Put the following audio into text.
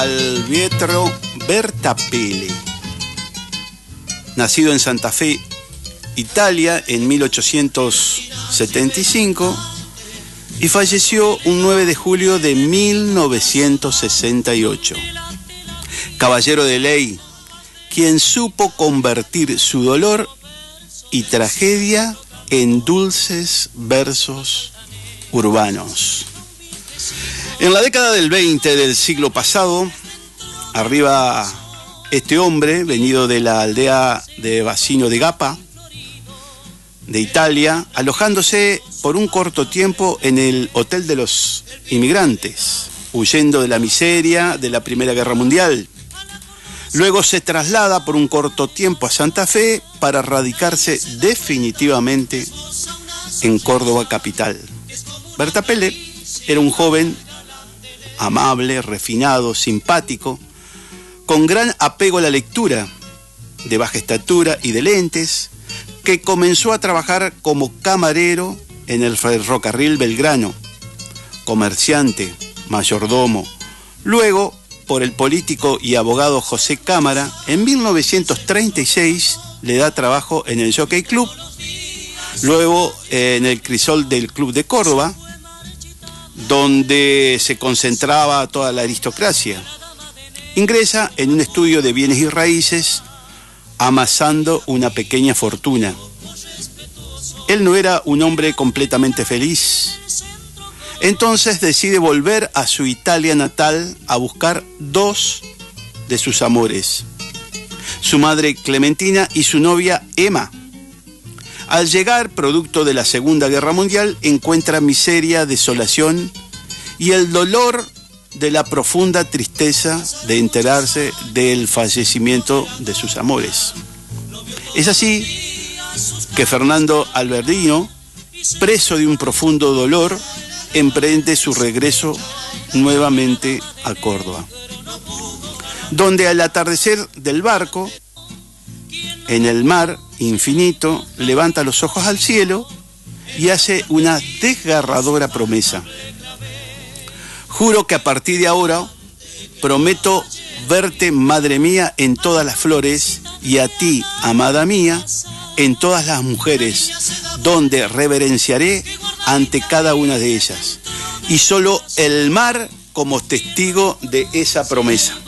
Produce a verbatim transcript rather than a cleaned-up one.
Albietro Bertapele, nacido en Santa Fe, Italia, en mil ochocientos setenta y cinco y falleció un nueve de julio de mil novecientos sesenta y ocho. Caballero de ley, quien supo convertir su dolor y tragedia en dulces versos urbanos. En la década del veinte del siglo pasado, arriba este hombre, venido de la aldea de Bacino de Gapa, de Italia, alojándose por un corto tiempo en el Hotel de los Inmigrantes, huyendo de la miseria de la Primera Guerra Mundial. Luego se traslada por un corto tiempo a Santa Fe para radicarse definitivamente en Córdoba capital. Bertapele era un joven amable, refinado, simpático, con gran apego a la lectura, de baja estatura y de lentes, que comenzó a trabajar como camarero en el ferrocarril Belgrano, comerciante, mayordomo. Luego, por el político y abogado José Cámara, en mil novecientos treinta y seis le da trabajo en el Jockey Club, luego eh, en el Crisol del Club de Córdoba, donde se concentraba toda la aristocracia. Ingresa en un estudio de bienes y raíces, amasando una pequeña fortuna. Él no era un hombre completamente feliz. Entonces decide volver a su Italia natal a buscar dos de sus amores, su madre Clementina y su novia Emma. Al llegar, producto de la Segunda Guerra Mundial, encuentra miseria, desolación y el dolor de la profunda tristeza de enterarse del fallecimiento de sus amores. Es así que Fernando Alberdino, preso de un profundo dolor, emprende su regreso nuevamente a Córdoba, donde al atardecer del barco, en el mar infinito, levanta los ojos al cielo y hace una desgarradora promesa. Juro que a partir de ahora prometo verte, madre mía, en todas las flores, y a ti, amada mía, en todas las mujeres, donde reverenciaré ante cada una de ellas, y solo el mar como testigo de esa promesa.